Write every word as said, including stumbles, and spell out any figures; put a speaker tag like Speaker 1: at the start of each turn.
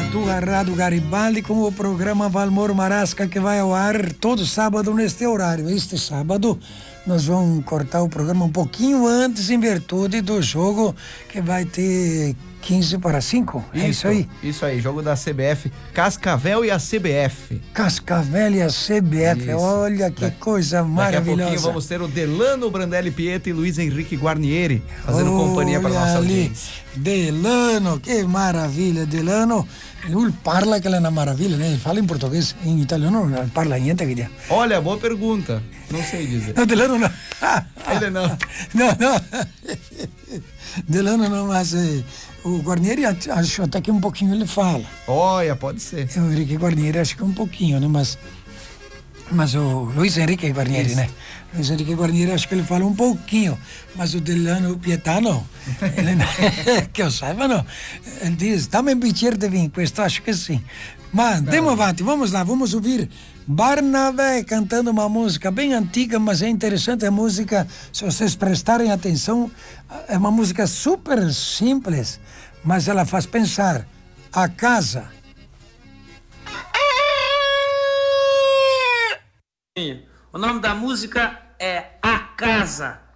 Speaker 1: do Rádio Garibaldi com o programa Valmor Marasca, que vai ao ar todo sábado neste horário. Este sábado nós vamos cortar o programa um pouquinho antes, em virtude do jogo que vai ter quinze para cinco. É isso aí?
Speaker 2: Isso aí, jogo da C B F, Cascavel e a C B F.
Speaker 1: Cascavel e a C B F, isso. Olha que da, coisa maravilhosa. Daqui a pouquinho
Speaker 2: vamos ter o Delano Brandelli Pieta e Luiz Henrique Guarnieri fazendo olha companhia para nossa audiência.
Speaker 1: Delano, que maravilha, Delano. Ele parla aquela na maravilha, né? Ele fala em português, em italiano não parla niente que dia.
Speaker 2: Olha, boa pergunta. Não sei dizer.
Speaker 1: Não, Delano não.
Speaker 2: Ele não.
Speaker 1: Não, não. Delano não, mas eh, o Guarnieri acho até que um pouquinho ele fala.
Speaker 2: Olha, pode ser.
Speaker 1: O Henrique Guarnieri acho que um pouquinho, né? Mas, mas o Luiz Henrique Guarnieri, isso. né? Luiz Henrique Guarnieri acho que ele fala um pouquinho, mas o Delano Pietà não. Ele não que eu saiba não. Ele diz, dammi un bicchiere di vino, questo acho que sim. Mas andiamo avanti, vamos lá, vamos ouvir Barnabé cantando uma música bem antiga, mas é interessante a música, se vocês prestarem atenção, é uma música super simples, mas ela faz pensar. A casa.
Speaker 3: O nome da música é A Casa.